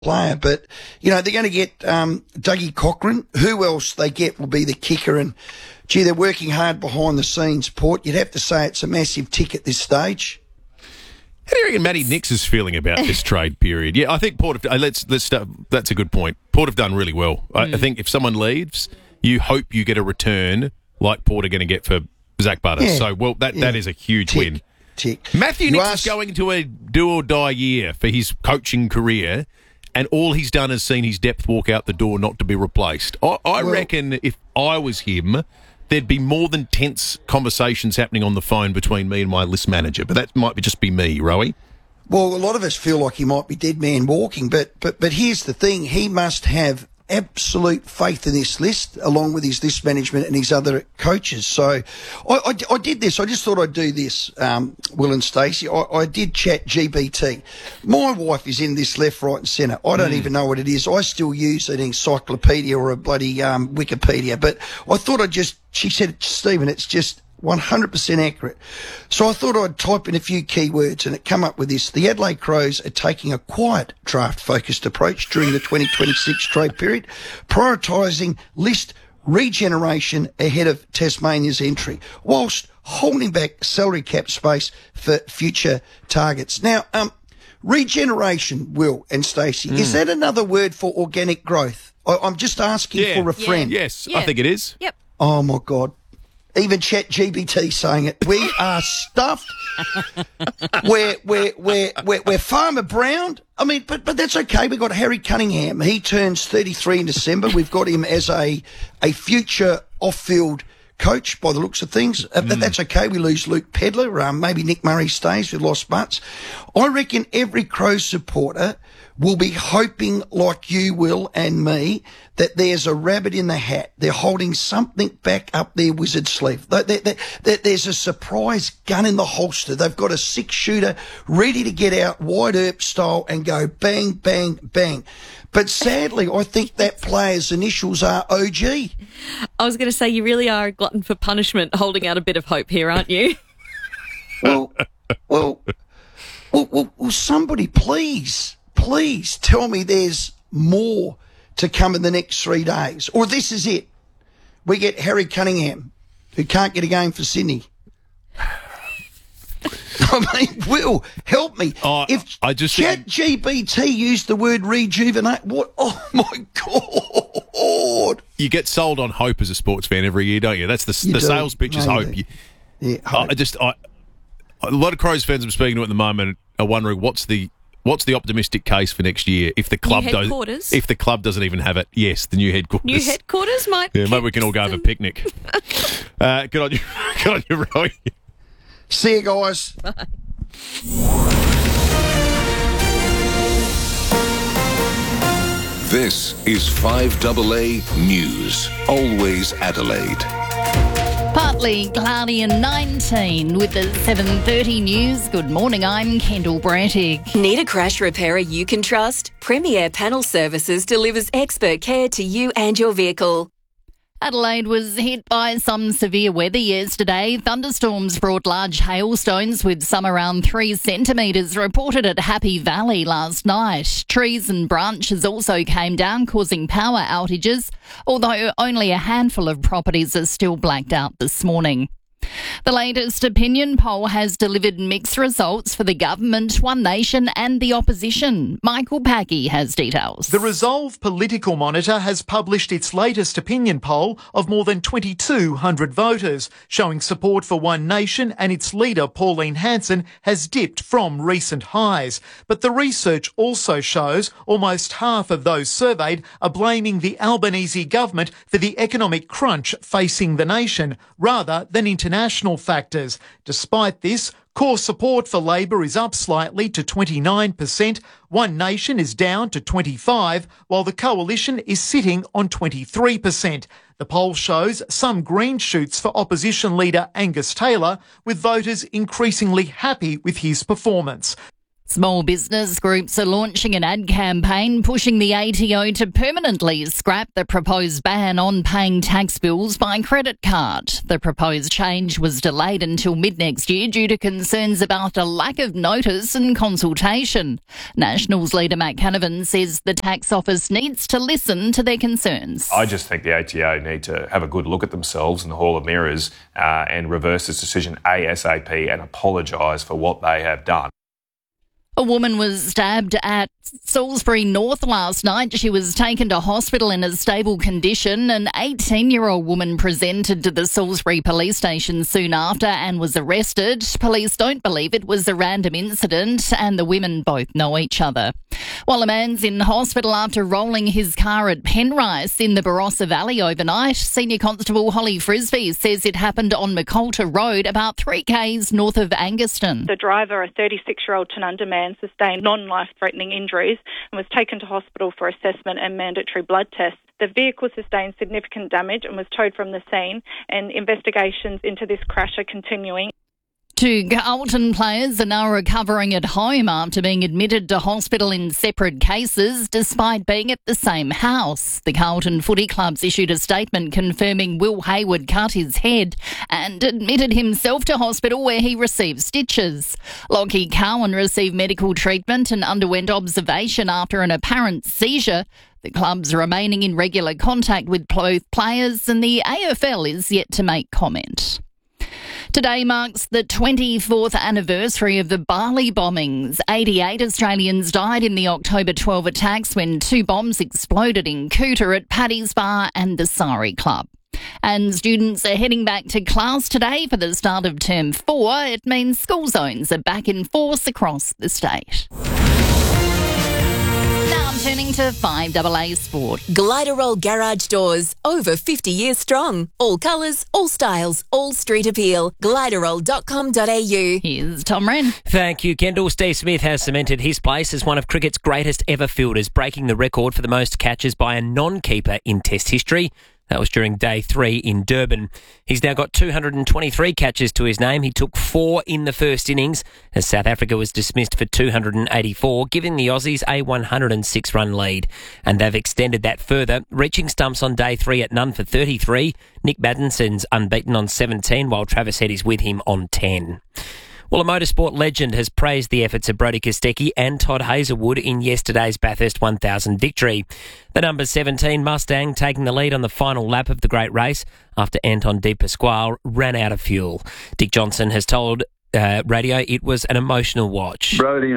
player. But, they're going to get Dougie Cochran. Who else they get will be the kicker. And, they're working hard behind the scenes, Port. You'd have to say it's a massive tick at this stage. How do you reckon Matty Nix is feeling about this trade period? Yeah, I think Port have... let's start, that's a good point. Port have done really well. I think if someone leaves, you hope you get a return like Port are going to get for Zach Butters. Yeah. So, that is a huge win. Tick. Matthew Nix is going into a do-or-die year for his coaching career, and all he's done is seen his depth walk out the door not to be replaced. I reckon if I was him, there'd be more than tense conversations happening on the phone between me and my list manager. But that might just be me, Rowie. Well, a lot of us feel like he might be dead man walking, but here's the thing. He must have absolute faith in this list, along with his list management and his other coaches. So I did this. I just thought I'd do this, Will and Stacey. I did chat GBT. My wife is in this left, right and centre. I don't even know what it is. I still use an encyclopedia or a bloody Wikipedia. But I thought she said, Stephen, it's just 100% accurate. So I thought I'd type in a few keywords and it come up with this. The Adelaide Crows are taking a quiet draft-focused approach during the 2026 trade period, prioritising list regeneration ahead of Tasmania's entry, whilst holding back salary cap space for future targets. Now, regeneration, Will and Stacey, is that another word for organic growth? I'm just asking for a friend. Yes, I think it is. Yep. Oh, my God. Even ChatGPT saying it. We are stuffed. We're Farmer Brown. I mean, but that's okay. We've got Harry Cunningham. He turns 33 in December. We've got him as a future off-field coach by the looks of things. But that's okay. We lose Luke Pedler. Maybe Nick Murray stays. We've lost Butts. I reckon every Crows supporter will be hoping, like you, Will, and me, that there's a rabbit in the hat. They're holding something back up their wizard sleeve. There's a surprise gun in the holster. They've got a 6-shooter ready to get out, wide earp style, and go bang, bang, bang. But sadly, I think that player's initials are OG. I was going to say, you really are a glutton for punishment, holding out a bit of hope here, aren't you? Well, somebody please tell me there's more to come in the next 3 days. Or this is it. We get Harry Cunningham, who can't get a game for Sydney. I mean, Will, help me. If ChatGPT used the word rejuvenate, what? Oh, my God. You get sold on hope as a sports fan every year, don't you? That's the sales pitch is hope. Hope. A lot of Crows fans I'm speaking to at the moment are wondering what's the optimistic case for next year if the club doesn't even have it? Yes, the new headquarters. New headquarters might. Yeah, maybe we can all go have a picnic. Good on you, Roy. See you guys. Bye. This is 5AA News. Always Adelaide. Partly cloudy and 19 with the 7:30 news. Good morning, I'm Kendall Brantig. Need a crash repairer you can trust? Premier Panel Services delivers expert care to you and your vehicle. Adelaide was hit by some severe weather yesterday. Thunderstorms brought large hailstones with some around 3 centimetres reported at Happy Valley last night. Trees and branches also came down, causing power outages, although only a handful of properties are still blacked out this morning. The latest opinion poll has delivered mixed results for the government, One Nation and the opposition. Michael Packey has details. The Resolve Political Monitor has published its latest opinion poll of more than 2,200 voters, showing support for One Nation and its leader, Pauline Hanson, has dipped from recent highs. But the research also shows almost half of those surveyed are blaming the Albanese government for the economic crunch facing the nation, rather than international factors. Despite this, core support for Labor is up slightly to 29%, One Nation is down to 25%, while the Coalition is sitting on 23%. The poll shows some green shoots for opposition leader Angus Taylor, with voters increasingly happy with his performance. Small business groups are launching an ad campaign pushing the ATO to permanently scrap the proposed ban on paying tax bills by credit card. The proposed change was delayed until mid-next year due to concerns about a lack of notice and consultation. Nationals leader Matt Canavan says the tax office needs to listen to their concerns. I just think the ATO need to have a good look at themselves in the Hall of Mirrors and reverse this decision ASAP and apologise for what they have done. A woman was stabbed at Salisbury North last night. She was taken to hospital in a stable condition. An 18-year-old woman presented to the Salisbury police station soon after and was arrested. Police don't believe it was a random incident, and the women both know each other. While a man's in hospital after rolling his car at Penrice in the Barossa Valley overnight, Senior Constable Holly Frisbee says it happened on McCoulter Road, about 3 k's north of Angaston. The driver, a 36-year-old Tanunda man, sustained non-life-threatening injuries and was taken to hospital for assessment and mandatory blood tests. The vehicle sustained significant damage and was towed from the scene, and investigations into this crash are continuing. 2 Carlton players are now recovering at home after being admitted to hospital in separate cases despite being at the same house. The Carlton Footy Clubs issued a statement confirming Will Hayward cut his head and admitted himself to hospital where he received stitches. Lockie Cowan received medical treatment and underwent observation after an apparent seizure. The clubs are remaining in regular contact with both players, and the AFL is yet to make comment. Today marks the 24th anniversary of the Bali bombings. 88 Australians died in the October 12 attacks when 2 bombs exploded in Kuta at Paddy's Bar and the Sari Club. And students are heading back to class today for the start of Term 4. It means school zones are back in force across the state. Turning to 5AA Sport. Gliderol Garage Doors, over 50 years strong. All colours, all styles, all street appeal. Gliderol.com.au. Here's Tom Wren. Thank you, Kendall. Steve Smith has cemented his place as one of cricket's greatest ever fielders, breaking the record for the most catches by a non-keeper in Test history. That was during day 3 in Durban. He's now got 223 catches to his name. He took 4 in the first innings as South Africa was dismissed for 284, giving the Aussies a 106-run lead. And they've extended that further, reaching stumps on day 3 at none for 33. Nick Baddenson's unbeaten on 17, while Travis Head is with him on 10. Well, a motorsport legend has praised the efforts of Brodie Kostecki and Todd Hazelwood in yesterday's Bathurst 1000 victory. The number 17 Mustang taking the lead on the final lap of the great race after Anton De Pasquale ran out of fuel. Dick Johnson has told radio it was an emotional watch. Brodie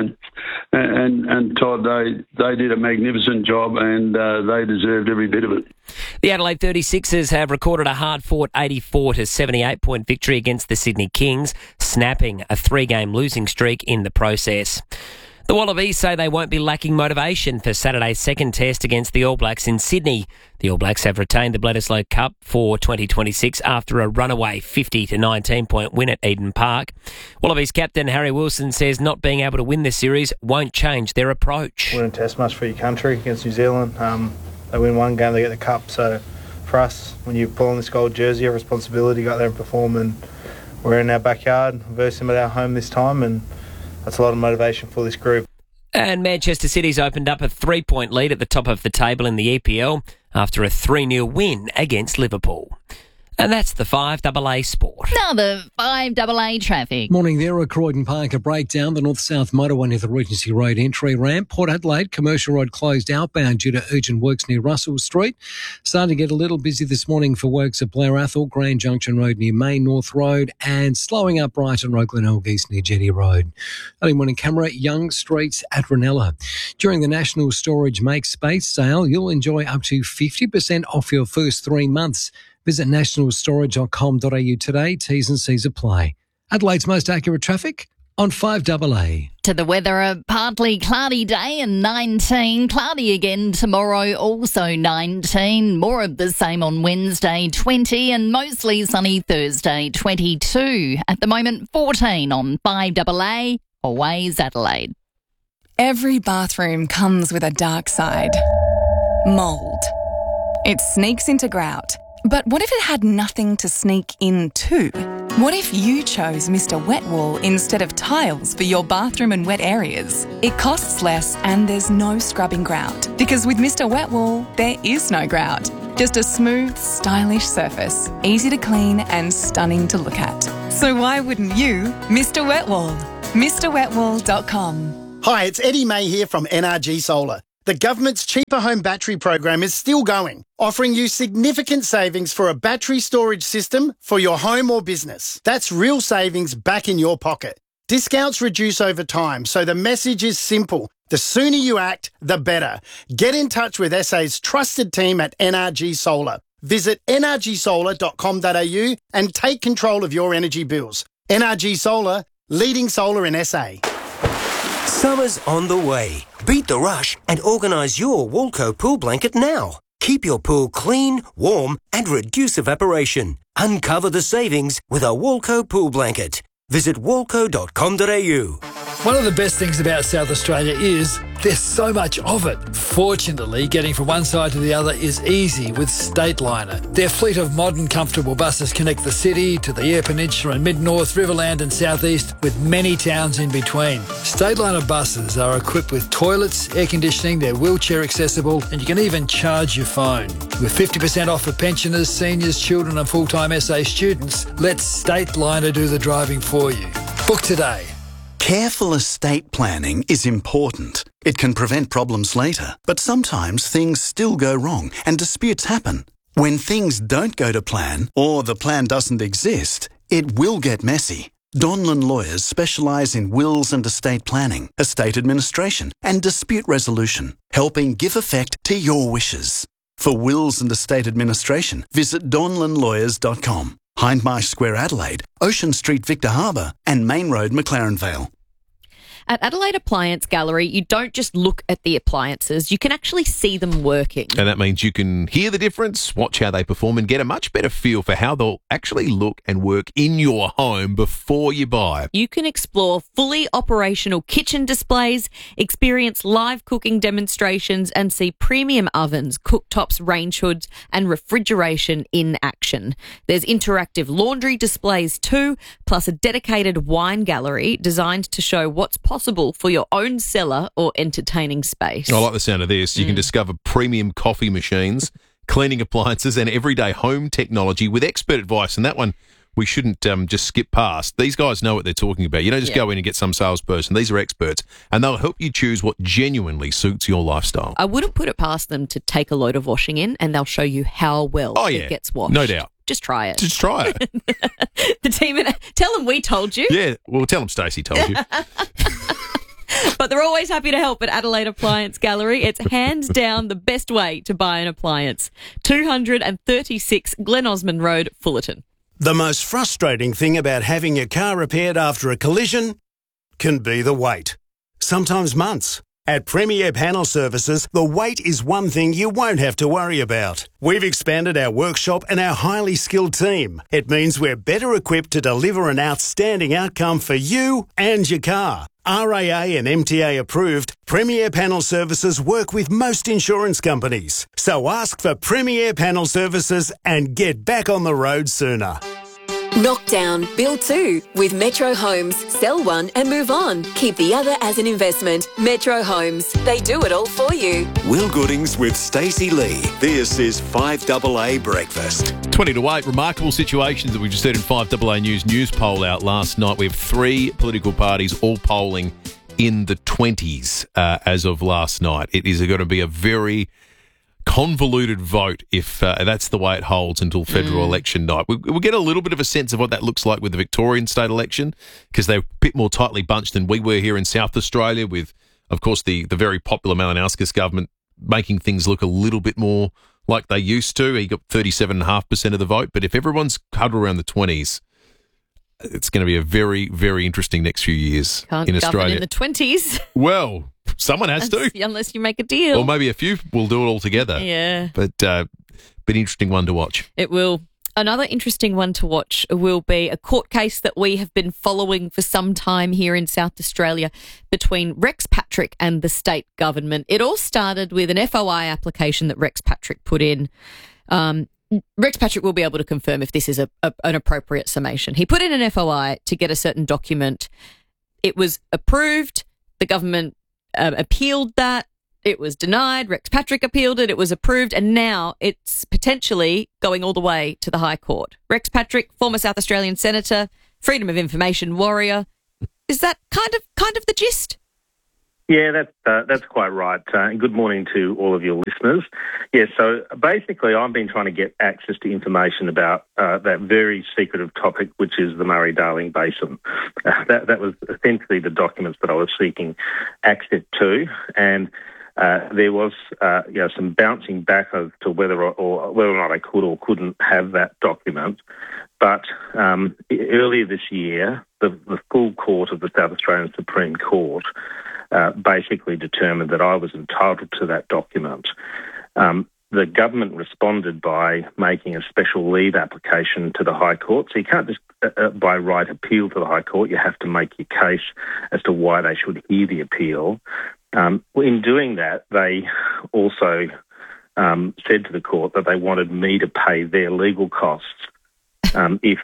and Todd, they did a magnificent job, and they deserved every bit of it. The Adelaide 36ers have recorded a hard-fought 84-78-point victory against the Sydney Kings, snapping a 3-game losing streak in the process. The Wallabies say they won't be lacking motivation for Saturday's second test against the All Blacks in Sydney. The All Blacks have retained the Bledisloe Cup for 2026 after a runaway 50-19-point win at Eden Park. Wallabies captain Harry Wilson says not being able to win this series won't change their approach. Wouldn't test much for your country against New Zealand. They win one game, they get the cup. So for us, when you pull on this gold jersey, you have a responsibility to go out there and perform. And we're in our backyard versus them at our home this time, and that's a lot of motivation for this group. And Manchester City's opened up a 3-point lead at the top of the table in the EPL after a 3-0 win against Liverpool. And that's the 5AA Sport. Now the 5AA traffic. Morning there, a Croydon Park, a breakdown. The north-south motorway near the Regency Road entry ramp. Port Adelaide, Commercial Road closed outbound due to urgent works near Russell Street. Starting to get a little busy this morning for works at Blair Athol, Grand Junction Road near Main North Road, and slowing up Brighton Road, Glenelg East near Jetty Road. Early morning camera, Young Streets at Ranella. During the National Storage Make Space sale, you'll enjoy up to 50% off your first 3 months. Visit nationalstorage.com.au today. T's and C's apply. Adelaide's most accurate traffic on 5AA. To the weather, a partly cloudy day and 19. Cloudy again tomorrow, also 19. More of the same on Wednesday, 20. And mostly sunny Thursday, 22. At the moment, 14 on 5AA. Always Adelaide. Every bathroom comes with a dark side. Mould. It sneaks into grout. But what if it had nothing to sneak into? What if you chose Mr. Wet Wall instead of tiles for your bathroom and wet areas? It costs less and there's no scrubbing grout. Because with Mr. Wet Wall, there is no grout. Just a smooth, stylish surface, easy to clean and stunning to look at. So why wouldn't you Mr. Wet Wall? MrWetWall.com. Hi, it's Eddie May here from NRG Solar. The government's Cheaper Home Battery program is still going, offering you significant savings for a battery storage system for your home or business. That's real savings back in your pocket. Discounts reduce over time, so the message is simple. The sooner you act, the better. Get in touch with SA's trusted team at NRG Solar. Visit nrgsolar.com.au and take control of your energy bills. NRG Solar, leading solar in SA. Summer's on the way. Beat the rush and organise your Walco pool blanket now. Keep your pool clean, warm and reduce evaporation. Uncover the savings with a Walco pool blanket. Visit walco.com.au. One of the best things about South Australia is there's so much of it. Fortunately, getting from one side to the other is easy with Stateliner. Their fleet of modern, comfortable buses connect the city to the Eyre Peninsula and Mid-North, Riverland and South East with many towns in between. Stateliner buses are equipped with toilets, air conditioning, they're wheelchair accessible and you can even charge your phone. With 50% off for pensioners, seniors, children and full-time SA students, let Stateliner do the driving for you. Book today. Careful estate planning is important. It can prevent problems later, but sometimes things still go wrong and disputes happen. When things don't go to plan or the plan doesn't exist, it will get messy. Donlan Lawyers specialise in wills and estate planning, estate administration and dispute resolution, helping give effect to your wishes. For wills and estate administration, visit donlanlawyers.com. Hindmarsh Square, Adelaide, Ocean Street, Victor Harbour and Main Road, McLaren Vale. At Adelaide Appliance Gallery, you don't just look at the appliances, you can actually see them working. And that means you can hear the difference, watch how they perform and get a much better feel for how they'll actually look and work in your home before you buy. You can explore fully operational kitchen displays, experience live cooking demonstrations and see premium ovens, cooktops, range hoods and refrigeration in action. There's interactive laundry displays too, plus a dedicated wine gallery designed to show what's possible for your own cellar or entertaining space. I like the sound of this. You can discover premium coffee machines, cleaning appliances and everyday home technology with expert advice. And that one we shouldn't just skip past. These guys know what they're talking about. You don't just go in and get some salesperson. These are experts and they'll help you choose what genuinely suits your lifestyle. I wouldn't put it past them to take a load of washing in and they'll show you how well it gets washed. No doubt. Just try it. Just try it. The team, tell them we told you. Yeah, well, tell them Stacey told you. But they're always happy to help at Adelaide Appliance Gallery. It's hands down the best way to buy an appliance. 236 Glen Osmond Road, Fullerton. The most frustrating thing about having your car repaired after a collision can be the wait. Sometimes months. At Premier Panel Services, the wait is one thing you won't have to worry about. We've expanded our workshop and our highly skilled team. It means we're better equipped to deliver an outstanding outcome for you and your car. RAA and MTA approved, Premier Panel Services work with most insurance companies. So ask for Premier Panel Services and get back on the road sooner. Knock down, build two with Metro Homes. Sell one and move on. Keep the other as an investment. Metro Homes. They do it all for you. Will Goodings with Stacey Lee. This is 5AA Breakfast. 20 to 8, remarkable situations that we just heard in 5AA news poll out last night. We have 3 political parties all polling in the 20s as of last night. It is going to be a very convoluted vote if that's the way it holds until federal election night. We'll get a little bit of a sense of what that looks like with the Victorian state election because they're a bit more tightly bunched than we were here in South Australia with, of course, the very popular Malinowskis government making things look a little bit more like they used to. He got 37.5% of the vote. But if everyone's huddled around the 20s, it's going to be a very, very interesting next few years in Australia. In the 20s. Well, someone has to. Unless you make a deal. Or maybe a few will do it all together. Yeah. But an interesting one to watch. It will. Another interesting one to watch will be a court case that we have been following for some time here in South Australia between Rex Patrick and the state government. It all started with an FOI application that Rex Patrick put in. Rex Patrick will be able to confirm if this is an appropriate summation. He put in an FOI to get a certain document. It was approved. The government appealed that. It was denied. Rex Patrick appealed it. It was approved. And now it's potentially going all the way to the High Court. Rex Patrick, former South Australian Senator, freedom of information warrior. Is that kind of the gist? Yeah, that's quite right. Good morning to all of your listeners. Yeah, so basically I've been trying to get access to information about that very secretive topic, which is the Murray-Darling Basin. That was essentially the documents that I was seeking access to, and there was some bouncing back as to whether or not I could or couldn't have that document. But earlier this year, the full court of the South Australian Supreme Court basically determined that I was entitled to that document. The government responded by making a special leave application to the High Court. So you can't just, by right, appeal to the High Court. You have to make your case as to why they should hear the appeal. In doing that, they also said to the court that they wanted me to pay their legal costs if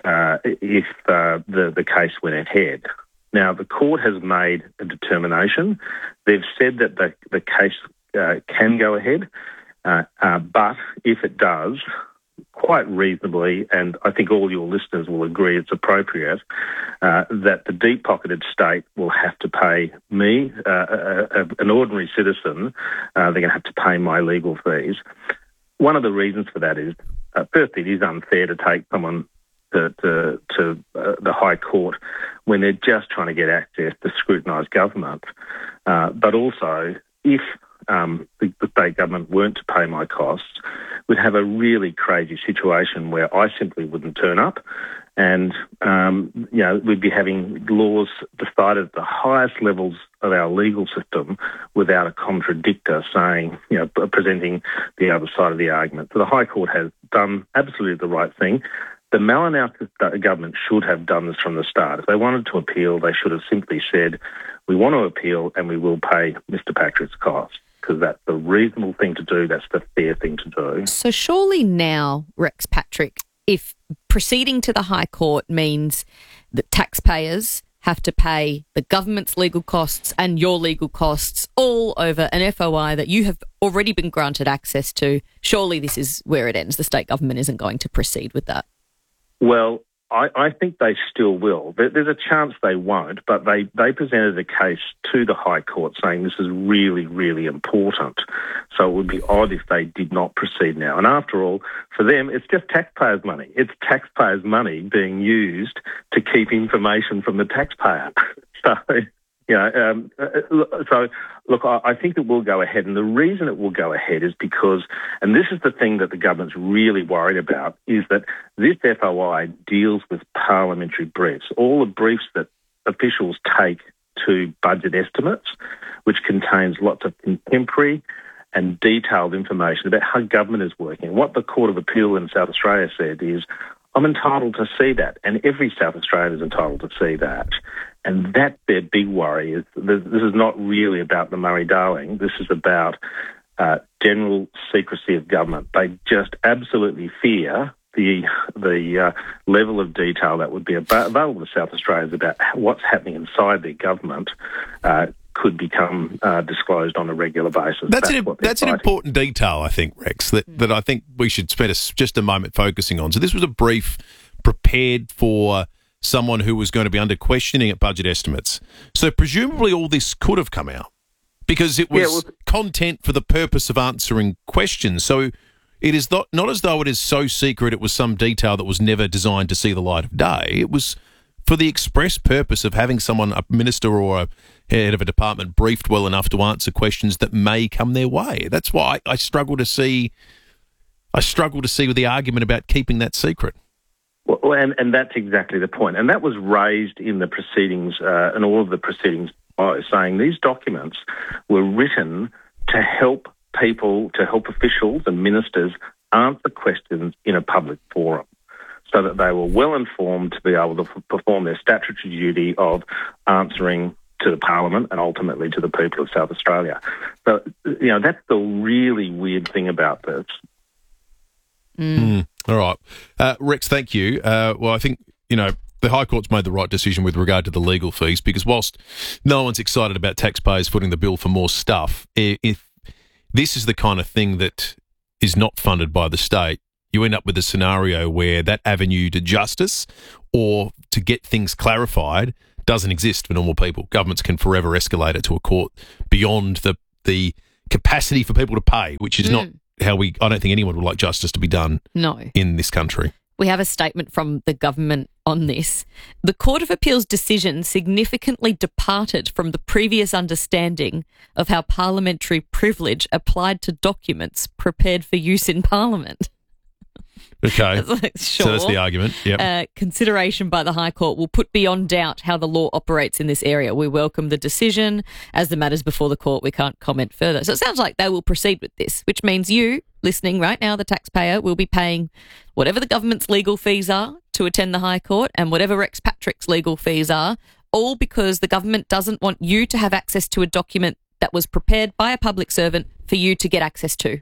the case went ahead. Now, the court has made a determination. They've said that the case can go ahead, but if it does, quite reasonably, and I think all your listeners will agree it's appropriate, that the deep-pocketed state will have to pay me, an ordinary citizen, they're going to have to pay my legal fees. One of the reasons for that is, first, it is unfair to take someone to the High Court when they're just trying to get access to scrutinise government. But also, if the state government weren't to pay my costs, we'd have a really crazy situation where I simply wouldn't turn up, and we'd be having laws decided at the highest levels of our legal system without a contradictor saying, presenting the other side of the argument. So the High Court has done absolutely the right thing. The Malinowski government should have done this from the start. If they wanted to appeal, they should have simply said, we want to appeal and we will pay Mr. Patrick's costs, because that's the reasonable thing to do. That's the fair thing to do. So surely now, Rex Patrick, if proceeding to the High Court means that taxpayers have to pay the government's legal costs and your legal costs all over an FOI that you have already been granted access to, surely this is where it ends. The state government isn't going to proceed with that. Well, I think they still will. There's a chance they won't, but they presented a case to the High Court saying this is really, really important. So it would be odd if they did not proceed now. And after all, for them, it's just taxpayers' money. It's taxpayers' money being used to keep information from the taxpayer. Look, I think it will go ahead. And the reason it will go ahead is because, and this is the thing that the government's really worried about, is that this FOI deals with parliamentary briefs, all the briefs that officials take to budget estimates, which contains lots of contemporary and detailed information about how government is working. What the Court of Appeal in South Australia said is, I'm entitled to see that, and every South Australian is entitled to see that. And that's their big worry. Is this is not really about the Murray-Darling. This is about general secrecy of government. They just absolutely fear the level of detail that would be available to South Australians about what's happening inside their government could become disclosed on a regular basis. That's an important detail, I think, Rex, that I think we should spend just a moment focusing on. So this was a brief prepared for someone who was going to be under questioning at budget estimates. So presumably all this could have come out because it was content for the purpose of answering questions. So it is not as though it is so secret it was some detail that was never designed to see the light of day. It was for the express purpose of having someone, a minister or a head of a department, briefed well enough to answer questions that may come their way. That's why I struggle to see with the argument about keeping that secret. Well, and that's exactly the point. And that was raised in the proceedings, in all of the proceedings, saying these documents were written to help people, to help officials and ministers answer questions in a public forum, so that they were well informed to be able to perform their statutory duty of answering to the Parliament and ultimately to the people of South Australia. So, that's the really weird thing about this. All right. Rex, thank you. Well, I think, the High Court's made the right decision with regard to the legal fees, because whilst no one's excited about taxpayers footing the bill for more stuff, if this is the kind of thing that is not funded by the state, you end up with a scenario where that avenue to justice or to get things clarified doesn't exist for normal people. Governments can forever escalate it to a court beyond the capacity for people to pay, which is not how I don't think anyone would like justice to be done in this country. We have a statement from the government on this. The Court of Appeal's decision significantly departed from the previous understanding of how parliamentary privilege applied to documents prepared for use in Parliament. Okay. Sure. So that's the argument. Yep. Consideration by the High Court will put beyond doubt how the law operates in this area. We welcome the decision. As the matters before the court, we can't comment further. So it sounds like they will proceed with this, which means you, listening right now, the taxpayer, will be paying whatever the government's legal fees are to attend the High Court and whatever Rex Patrick's legal fees are, all because the government doesn't want you to have access to a document that was prepared by a public servant for you to get access to.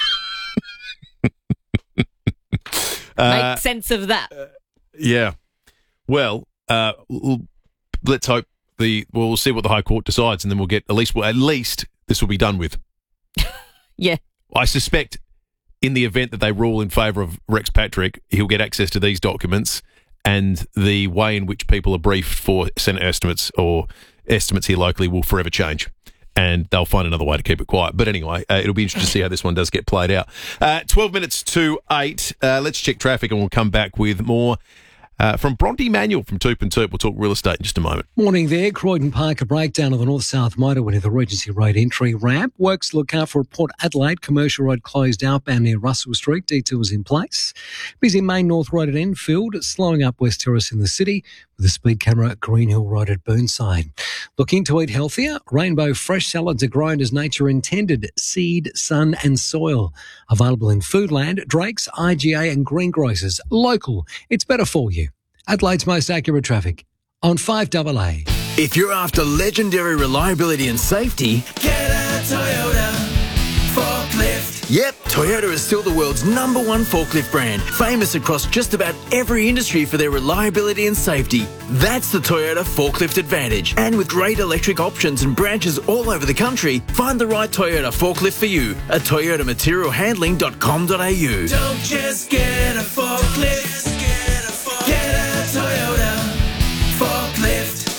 Make sense of that. Yeah. Well, let's hope we'll see what the High Court decides, and then we'll get at least this will be done with. Yeah. I suspect in the event that they rule in favour of Rex Patrick, he'll get access to these documents, and the way in which people are briefed for Senate estimates or estimates here locally will forever change. And they'll find another way to keep it quiet. But anyway, it'll be interesting to see how this one does get played out. 12 minutes to 8. Let's check traffic and we'll come back with more from Bronte Manuel from Toop and Toop. We'll talk real estate in just a moment. Morning there. Croydon Park, a breakdown of the north-south motorway near the Regency Road entry ramp. Works to look out for Port Adelaide. Commercial Road closed outbound near Russell Street. Detours in place. Busy Main North Road at Enfield. Slowing up West Terrace in the city with a speed camera at Green Hill Road at Burnside. Looking to eat healthier? Rainbow fresh salads are grown as nature intended. Seed, sun and soil. Available in Foodland, Drake's, IGA and Greengrocers. Local. It's better for you. Adelaide's most accurate traffic on 5AA. If you're after legendary reliability and safety, get a Toyota forklift. Yep, Toyota is still the world's #1 forklift brand, famous across just about every industry for their reliability and safety. That's the Toyota Forklift Advantage. And with great electric options and branches all over the country, find the right Toyota forklift for you at toyotamaterialhandling.com.au. Don't just get a forklift, get a Toyota forklift.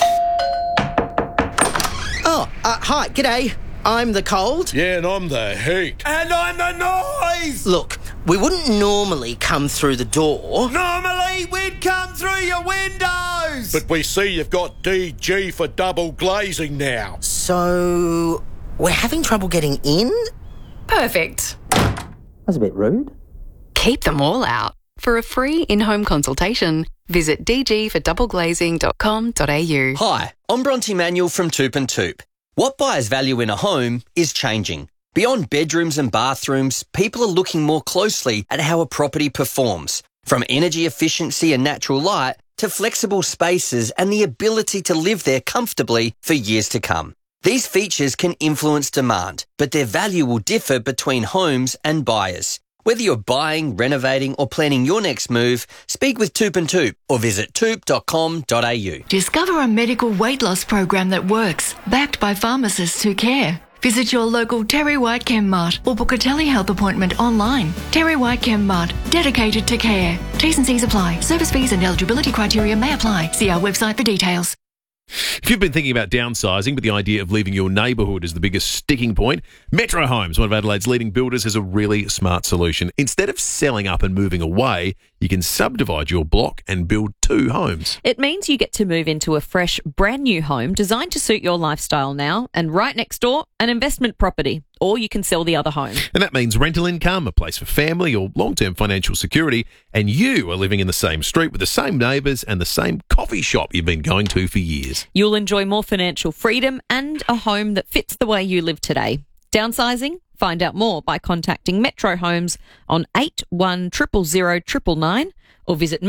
Hi, g'day. I'm the cold. Yeah, and I'm the heat. And I'm the noise. Look, we wouldn't normally come through the door. Normally, we'd come through your windows. But we see you've got DG for double glazing now. So, we're having trouble getting in? Perfect. That's a bit rude. Keep them all out. For a free in-home consultation, visit dgfordoubleglazing.com.au. Hi, I'm Bronte Manuel from Toop and Toop. What buyers value in a home is changing. Beyond bedrooms and bathrooms, people are looking more closely at how a property performs. From energy efficiency and natural light to flexible spaces and the ability to live there comfortably for years to come. These features can influence demand, but their value will differ between homes and buyers. Whether you're buying, renovating or planning your next move, speak with Toop and Toop or visit toop.com.au. Discover a medical weight loss program that works, backed by pharmacists who care. Visit your local Terry White Chem Mart or book a telehealth appointment online. Terry White Chem Mart, dedicated to care. T's and C's apply. Service fees and eligibility criteria may apply. See our website for details. If you've been thinking about downsizing, but the idea of leaving your neighbourhood is the biggest sticking point, Metro Homes, one of Adelaide's leading builders, has a really smart solution. Instead of selling up and moving away, you can subdivide your block and build 2 homes. It means you get to move into a fresh, brand new home designed to suit your lifestyle now, and right next door, an investment property. Or you can sell the other home. And that means rental income, a place for family or long-term financial security, and you are living in the same street with the same neighbours and the same coffee shop you've been going to for years. You'll enjoy more financial freedom and a home that fits the way you live today. Downsizing? Find out more by contacting Metro Homes on 81000999 or visit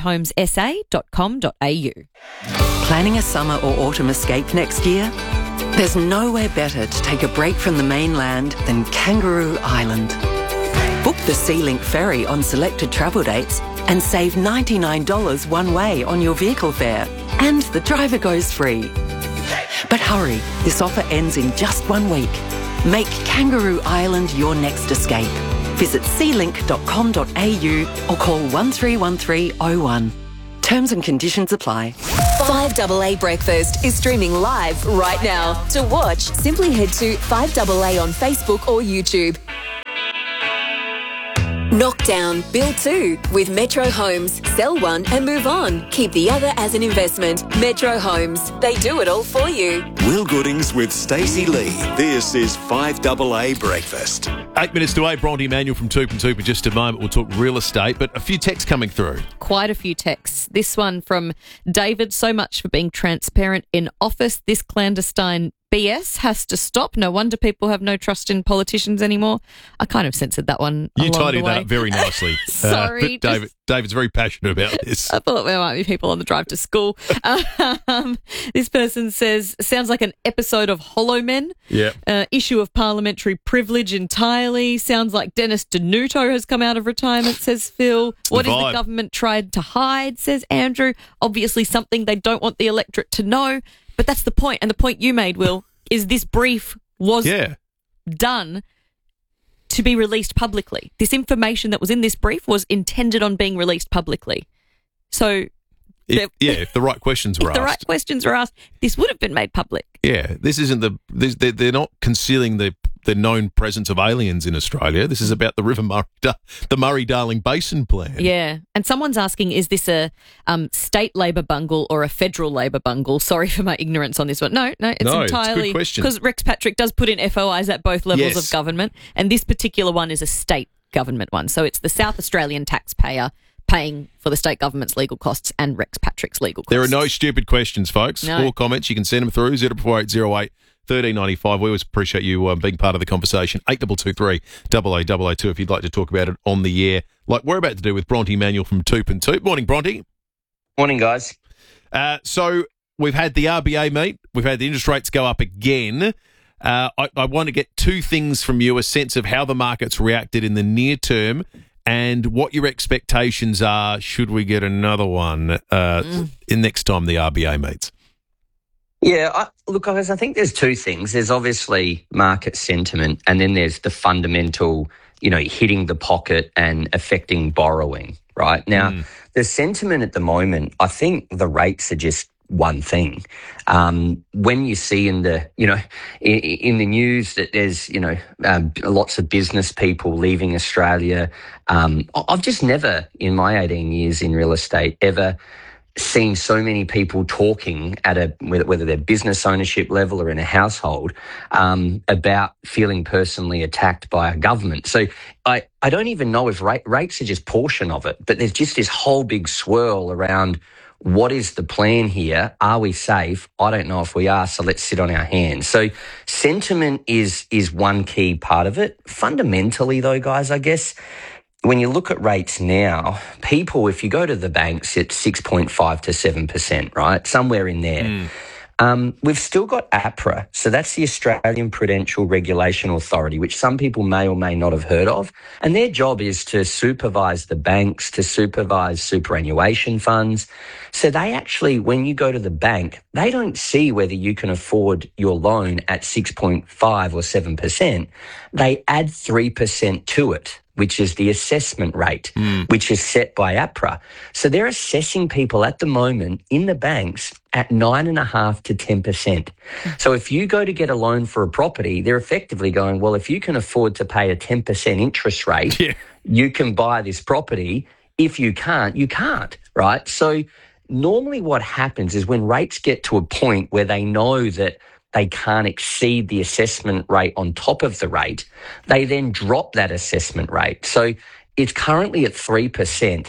metrohomessa.com.au. Planning a summer or autumn escape next year? There's nowhere better to take a break from the mainland than Kangaroo Island. Book the Sea-Link ferry on selected travel dates and save $99 one way on your vehicle fare. And the driver goes free. But hurry, this offer ends in just 1 week. Make Kangaroo Island your next escape. Visit sealink.com.au or call 131301. Terms and conditions apply. 5AA Breakfast is streaming live right now. To watch, simply head to 5AA on Facebook or YouTube. Knockdown, build 2 with Metro Homes. Sell one and move on. Keep the other as an investment. Metro Homes. They do it all for you. Will Goodings with Stacey Lee. This is 5AA Breakfast. 8 minutes to 8, Bronte Manuel from Toop and Toop. In just a moment, we'll talk real estate, but a few texts coming through. Quite a few texts. This one from David. So much for being transparent in office. This clandestine BS has to stop. No wonder people have no trust in politicians anymore. I kind of censored that one. You tidied that up very nicely. Sorry. David's very passionate about this. I thought there might be people on the drive to school. This person says, sounds like an episode of Hollow Men. Yeah. Issue of parliamentary privilege entirely. Sounds like Dennis Denuto has come out of retirement, says Phil. What is the government tried to hide, says Andrew. Obviously something they don't want the electorate to know. But that's the point. And the point you made, Will, is this brief was done to be released publicly. This information that was in this brief was intended on being released publicly. So, if the right questions were asked. This would have been made public. Yeah, this isn't they're not concealing the known presence of aliens in Australia. This is about the the Murray-Darling Basin Plan. Yeah, and someone's asking, is this a state Labor bungle or a federal Labor bungle? Sorry for my ignorance on this one. No, it's entirely... it's a good question. Because Rex Patrick does put in FOIs at both levels of government, and this particular one is a state government one. So it's the South Australian taxpayer paying for the state government's legal costs and Rex Patrick's legal costs. There are no stupid questions, folks. No. Or comments. You can send them through 044808 1395. We always appreciate you being part of the conversation. 8223 8822 if you'd like to talk about it on the air, like we're about to do with Bronte Manuel from Toop and Toop. Morning, Bronte. Morning, guys. So we've had the RBA meet. We've had the interest rates go up again. I want to get two things from you, a sense of how the market's reacted in the near term and what your expectations are should we get another one in next time the RBA meets. Yeah, look, guys, I think there's two things. There's obviously market sentiment, and then there's the fundamental, hitting the pocket and affecting borrowing, right? Now, the sentiment at the moment, I think the rates are just one thing. When you see in the, in the news that there's, lots of business people leaving Australia, I've just never, in my 18 years in real estate, ever seen so many people talking at whether they're business ownership level or in a household, about feeling personally attacked by a government. So I don't even know if rates are just portion of it, but there's just this whole big swirl around what is the plan here? Are we safe? I don't know if we are, so let's sit on our hands. So sentiment is one key part of it. Fundamentally though, guys, I guess, when you look at rates now, people, if you go to the banks, it's 6.5 to 7%, right? Somewhere in there. We've still got APRA. So that's the Australian Prudential Regulation Authority, which some people may or may not have heard of. And their job is to supervise the banks, to supervise superannuation funds. So they actually, when you go to the bank, they don't see whether you can afford your loan at 6.5 or 7%. They add 3% to it, which is the assessment rate, which is set by APRA. So they're assessing people at the moment in the banks at 9.5% to 10%. So if you go to get a loan for a property, they're effectively going, well, if you can afford to pay a 10% interest rate, you can buy this property. If you can't, you can't, right? So normally what happens is when rates get to a point where they know that they can't exceed the assessment rate on top of the rate, they then drop that assessment rate. So it's currently at 3%.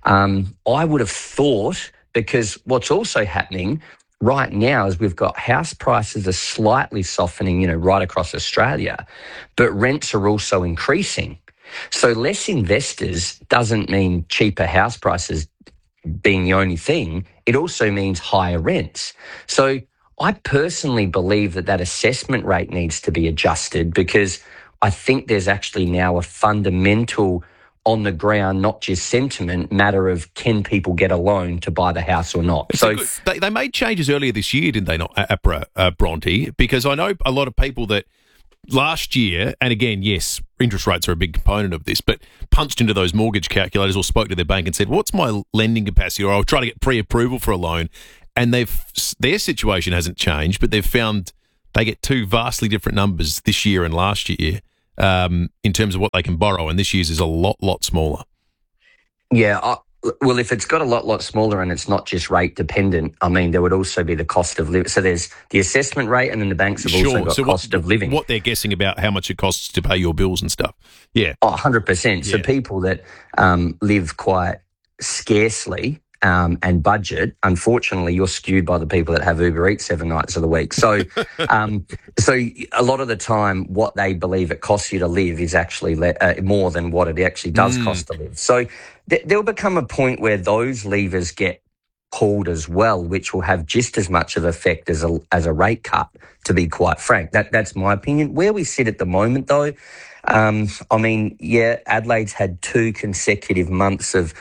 I would have thought, because what's also happening right now is we've got house prices are slightly softening, right across Australia, but rents are also increasing. So less investors doesn't mean cheaper house prices being the only thing. It also means higher rents. So I personally believe that assessment rate needs to be adjusted because I think there's actually now a fundamental on the ground, not just sentiment, matter of can people get a loan to buy the house or not. They made changes earlier this year, didn't they not, APRA, Bronte? Because I know a lot of people that last year, and again, yes, interest rates are a big component of this, but punched into those mortgage calculators or spoke to their bank and said, what's my lending capacity? Or I'll try to get pre-approval for a loan. And their situation hasn't changed, but they've found they get two vastly different numbers this year and last year. In terms of what they can borrow, and this year's is a lot smaller. Yeah, well, if it's got a lot smaller and it's not just rate dependent, I mean, there would also be the cost of living. So there's the assessment rate, and then the banks have also got cost of living. What they're guessing about how much it costs to pay your bills and stuff. Yeah. Oh, 100%. Yeah. So people that live quite scarcely and budget, unfortunately, you're skewed by the people that have Uber Eats 7 nights of the week. So, so a lot of the time, what they believe it costs you to live is actually more than what it actually does cost to live. So there'll become a point where those levers get pulled as well, which will have just as much of effect as a rate cut, to be quite frank. That's my opinion. Where we sit at the moment, though, I mean, yeah, Adelaide's had 2 consecutive months of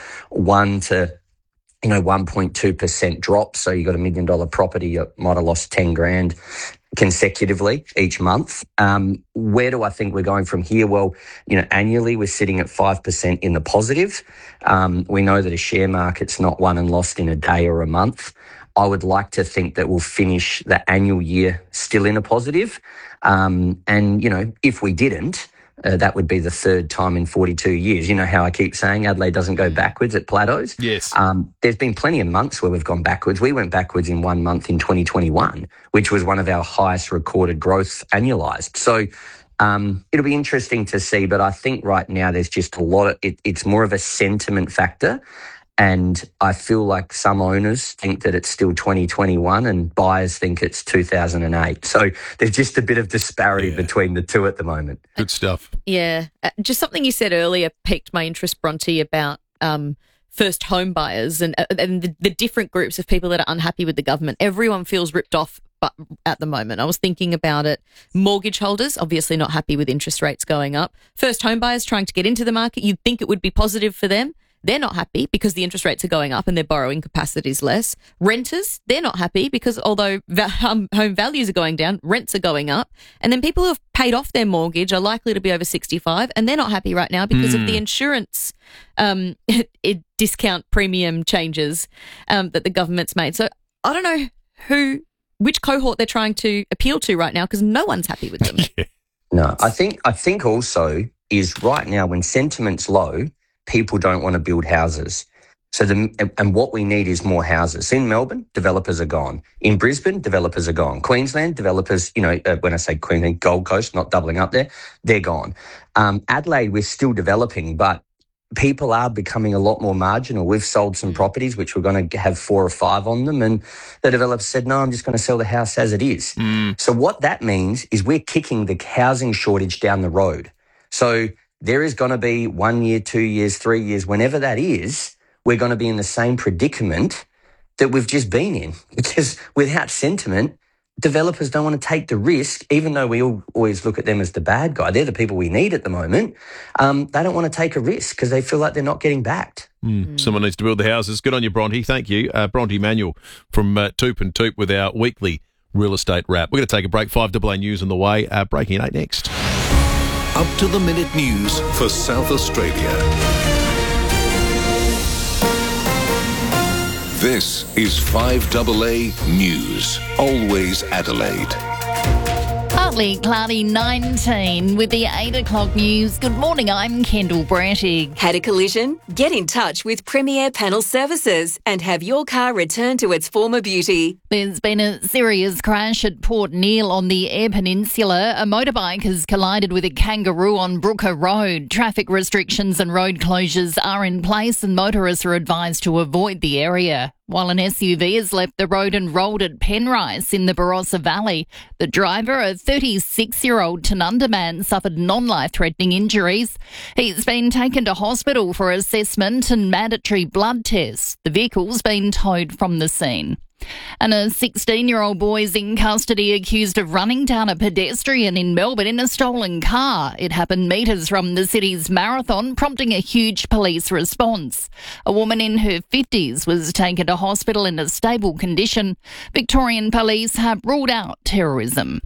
1.2% drop. So you got $1 million property, you might have lost 10 grand consecutively each month. Where do I think we're going from here? Well, annually we're sitting at 5% in the positive. We know that a share market's not won and lost in a day or a month. I would like to think that we'll finish the annual year still in a positive. And, if we didn't, that would be the 3rd time in 42 years. You know how I keep saying Adelaide doesn't go backwards, it plateaus? Yes. There's been plenty of months where we've gone backwards. We went backwards in 1 month in 2021, which was one of our highest recorded growth annualised. So it'll be interesting to see, but I think right now there's just a lot of it's more of a sentiment factor. And I feel like some owners think that it's still 2021 and buyers think it's 2008. So there's just a bit of disparity between the two at the moment. Good stuff. Yeah. Just something you said earlier piqued my interest, Bronte, about first home buyers and the different groups of people that are unhappy with the government. Everyone feels ripped off at the moment. I was thinking about it. Mortgage holders, obviously not happy with interest rates going up. First home buyers trying to get into the market, you'd think it would be positive for them. They're not happy because the interest rates are going up and their borrowing capacity is less. Renters, they're not happy because although home values are going down, rents are going up. And then people who have paid off their mortgage are likely to be over 65 and they're not happy right now because of the insurance discount premium changes that the government's made. So I don't know which cohort they're trying to appeal to right now because no one's happy with them. No, I think also is right now when sentiment's low, people don't want to build houses. So and what we need is more houses. In Melbourne, developers are gone. In Brisbane, developers are gone. Queensland, developers, when I say Queensland, Gold Coast, not doubling up there, they're gone. Adelaide, we're still developing, but people are becoming a lot more marginal. We've sold some properties which were going to have 4 or 5 on them, and the developer said, no, I'm just going to sell the house as it is. So what that means is we're kicking the housing shortage down the road. So there is going to be 1 year, 2 years, 3 years, whenever that is, we're going to be in the same predicament that we've just been in. Because without sentiment, developers don't want to take the risk, even though we always look at them as the bad guy. They're the people we need at the moment. They don't want to take a risk because they feel like they're not getting backed. Someone needs to build the houses. Good on you, Bronte. Thank you. Bronte Manuel from Toop and Toop with our weekly real estate wrap. We're going to take a break. 5AA News on the way. Breaking at 8 next. Up-to-the-minute news for South Australia. This is 5AA News. Always Adelaide. Partly cloudy 19 with the 8 o'clock news. Good morning, I'm Kendall Brattig. Had a collision? Get in touch with Premier Panel Services and have your car returned to its former beauty. There's been a serious crash at Port Neale on the Eyre Peninsula. A motorbike has collided with a kangaroo on Brooker Road. Traffic restrictions and road closures are in place and motorists are advised to avoid the area. While an SUV has left the road and rolled at Penrice in the Barossa Valley. The driver, a 36-year-old Tanunda man, suffered non-life-threatening injuries. He's been taken to hospital for assessment and mandatory blood tests. The vehicle's been towed from the scene. And a 16-year-old boy is in custody accused of running down a pedestrian in Melbourne in a stolen car. It happened metres from the city's marathon, prompting a huge police response. A woman in her 50s was taken to hospital in a stable condition. Victorian police have ruled out terrorism.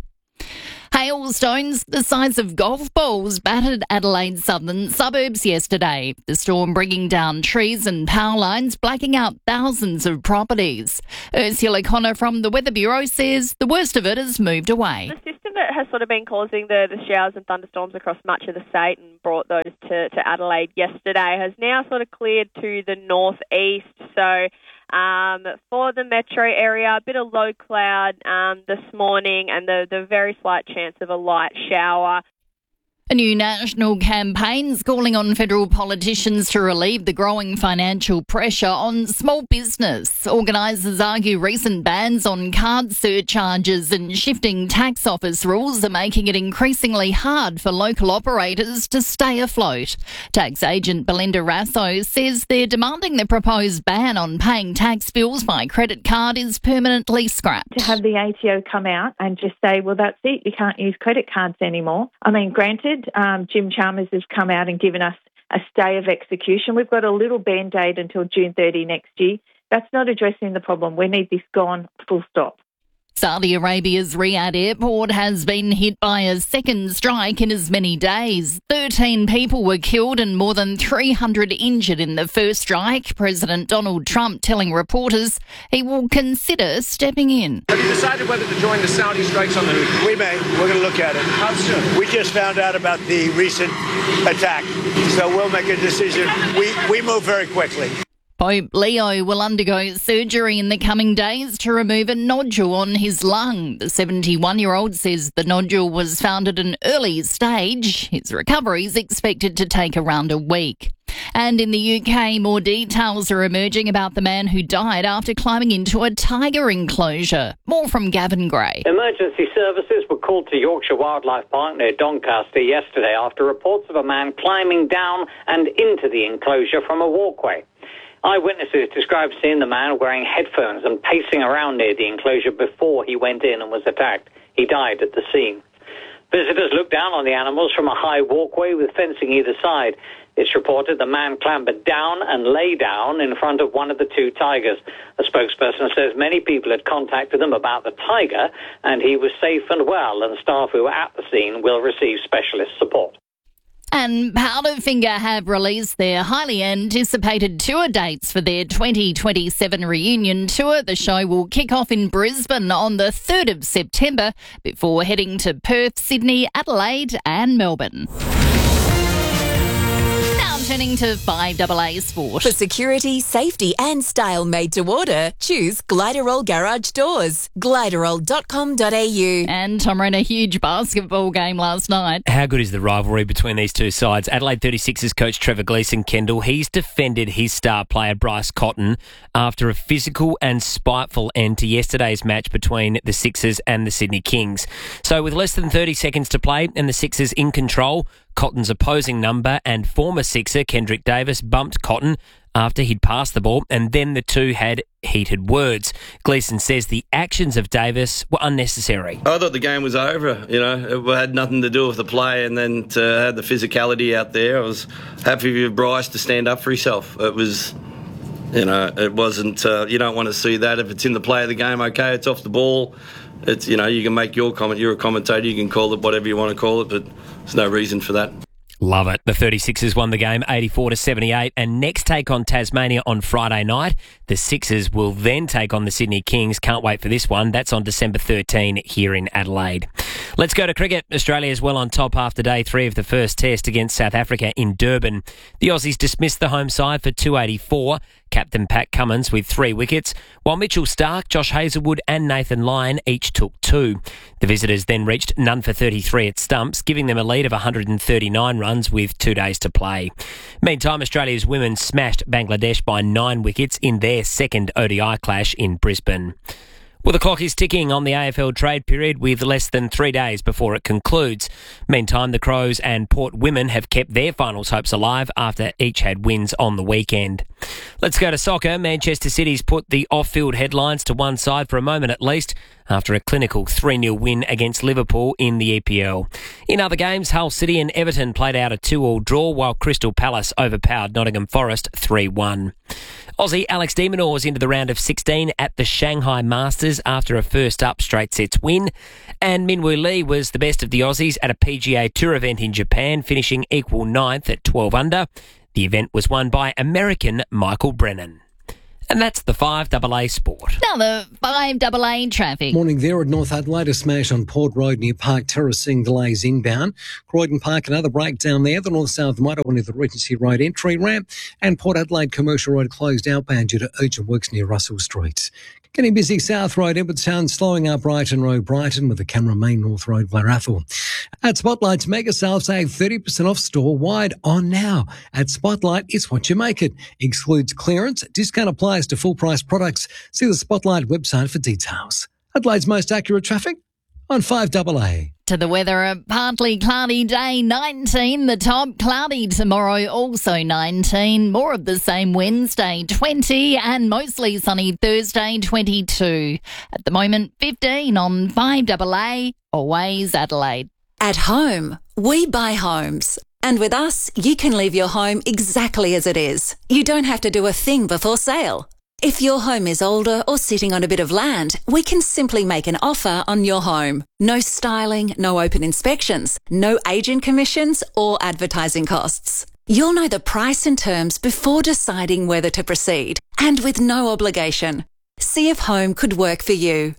Hailstones the size of golf balls battered Adelaide's southern suburbs yesterday. The storm bringing down trees and power lines, blacking out thousands of properties. Ursula Connor from the Weather Bureau says the worst of it has moved away. The system that has sort of been causing the showers and thunderstorms across much of the state and brought those to Adelaide yesterday has now sort of cleared to the northeast. So for the metro area, a bit of low cloud this morning and the very slight chance of a light shower. A new national campaign's calling on federal politicians to relieve the growing financial pressure on small business. Organisers argue recent bans on card surcharges and shifting tax office rules are making it increasingly hard for local operators to stay afloat. Tax agent Belinda Rasso says they're demanding the proposed ban on paying tax bills by credit card is permanently scrapped. To have the ATO come out and just say, well, that's it, you can't use credit cards anymore. I mean, granted, Jim Chalmers has come out and given us a stay of execution. We've got a little band-aid until June 30 next year. That's not addressing the problem. We need this gone, full stop. Saudi Arabia's Riyadh airport has been hit by a second strike in as many days. 13 people were killed and more than 300 injured in the first strike. President Donald Trump telling reporters he will consider stepping in. Have you decided whether to join the Saudi strikes on the Houthis? We may. We're going to look at it. How soon? We just found out about the recent attack, so we'll make a decision. We move very quickly. Pope Leo will undergo surgery in the coming days to remove a nodule on his lung. The 71-year-old says the nodule was found at an early stage. His recovery is expected to take around a week. And in the UK, more details are emerging about the man who died after climbing into a tiger enclosure. More from Gavin Gray. Emergency services were called to Yorkshire Wildlife Park near Doncaster yesterday after reports of a man climbing down and into the enclosure from a walkway. Eyewitnesses described seeing the man wearing headphones and pacing around near the enclosure before he went in and was attacked. He died at the scene. Visitors looked down on the animals from a high walkway with fencing either side. It's reported the man clambered down and lay down in front of one of the two tigers. A spokesperson says many people had contacted them about the tiger and he was safe and well, and staff who were at the scene will receive specialist support. And Powderfinger have released their highly anticipated tour dates for their 2027 reunion tour. The show will kick off in Brisbane on the 3rd of September before heading to Perth, Sydney, Adelaide and Melbourne. Turning to 5AA Sport. For security, safety and style made to order, choose Gliderol Garage Doors. Gliderol.com.au. And Tom ran a huge basketball game last night. How good is the rivalry between these two sides? Adelaide 36ers coach Trevor Gleeson Kendall, he's defended his star player Bryce Cotton after a physical and spiteful end to yesterday's match between the Sixers and the Sydney Kings. So with less than 30 seconds to play and the Sixers in control, Cotton's opposing number and former Sixer Kendrick Davis bumped Cotton after he'd passed the ball, and then the two had heated words. Gleeson says the actions of Davis were unnecessary. I thought the game was over. You know, it had nothing to do with the play, and then to have the physicality out there, I was happy for Bryce to stand up for himself. It was, you know, it wasn't, you don't want to see that. If it's in the play of the game, okay, it's off the ball. It's, you know, you can make your comment. You're a commentator. You can call it whatever you want to call it, but there's no reason for that. Love it. The 36ers won the game 84-78, and next take on Tasmania on Friday night. The Sixers will then take on the Sydney Kings. Can't wait for this one. That's on December 13 here in Adelaide. Let's go to cricket. Australia's well on top after day 3 of the first test against South Africa in Durban. The Aussies dismissed the home side for 284. Captain Pat Cummins with 3 wickets, while Mitchell Starc, Josh Hazlewood and Nathan Lyon each took 2. The visitors then reached none for 33 at stumps, giving them a lead of 139 runs with 2 days to play. Meantime, Australia's women smashed Bangladesh by 9 wickets in their second ODI clash in Brisbane. Well, the clock is ticking on the AFL trade period with less than 3 days before it concludes. Meantime, the Crows and Port Women have kept their finals hopes alive after each had wins on the weekend. Let's go to soccer. Manchester City's put the off-field headlines to one side for a moment at least after a clinical 3-0 win against Liverpool in the EPL. In other games, Hull City and Everton played out a 2-2 draw while Crystal Palace overpowered Nottingham Forest 3-1. Aussie Alex de Minaur was into the round of 16 at the Shanghai Masters after a first-up straight sets win. And Minwoo Lee was the best of the Aussies at a PGA Tour event in Japan, finishing equal ninth at 12 under. The event was won by American Michael Brennan. And that's the 5AA Sport. Now the 5AA traffic. Morning there at North Adelaide. A smash on Port Road near Park Terrace, seeing delays inbound. Croydon Park, another breakdown there. The North-South motorway near the Regency Road entry ramp. And Port Adelaide Commercial Road closed outbound due to urgent works near Russell Street. Getting busy South Road, Edwardstown, slowing up Brighton Road, Brighton, with the camera main North Road, Blarathal. At Spotlight's mega sale, save 30% off store-wide on now. At Spotlight, it's what you make it. Excludes clearance. Discount applies to full-price products. See the Spotlight website for details. Adelaide's most accurate traffic on 5AA. To the weather, a partly cloudy day, 19 the top, cloudy tomorrow, also 19, more of the same Wednesday, 20, and mostly sunny Thursday, 22. At the moment, 15 on 5AA, always Adelaide. At home, we buy homes. And with us, you can leave your home exactly as it is. You don't have to do a thing before sale. If your home is older or sitting on a bit of land, we can simply make an offer on your home. No styling, no open inspections, no agent commissions or advertising costs. You'll know the price and terms before deciding whether to proceed, and with no obligation. See if home could work for you.